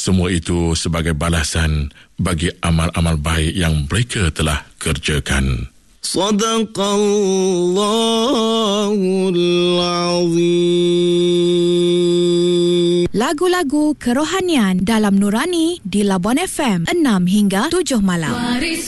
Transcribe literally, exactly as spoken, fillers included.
Semua itu sebagai balasan bagi amal-amal baik yang mereka telah kerjakan. Sadaqallahul Azim. Lagu-lagu kerohanian dalam Nurani di Labuan F M enam hingga tujuh malam.